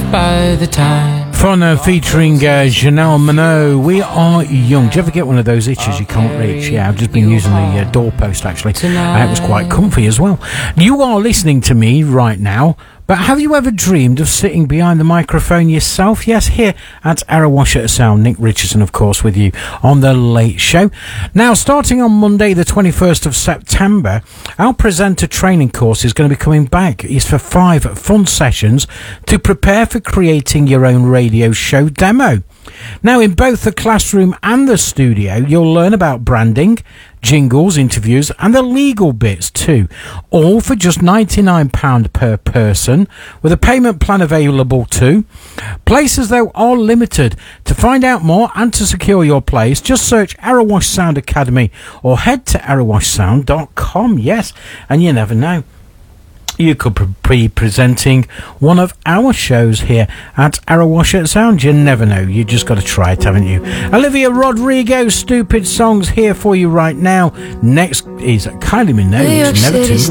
by the time. Fono featuring Janelle Monáe, We Are Young. Do you ever get one of those itches you can't reach? Yeah, I've just been using the doorpost actually. It was quite comfy as well. You are listening to me right now, but have you ever dreamed of sitting behind the microphone yourself? Yes, here at Erewash at Sound. Nick Richardson, of course, with you on The Late Show. Now, starting on Monday, the 21st of September, our presenter training course is going to be coming back. It's for 5 fun sessions to prepare for creating your own radio show demo. Now, in both the classroom and the studio, you'll learn about branding, jingles, interviews, and the legal bits too. All for just £99 per person, with a payment plan available too. Places, though, are limited. To find out more and to secure your place, just search Erewash Sound Academy or head to erewashsound.com. Yes, and you never know, you could be presenting one of our shows here at Erewash at Sound. You never know. You just got to try it, haven't you? Olivia Rodrigo, Stupid Songs, here for you right now. Next is Kylie Minogue, Never Too Late.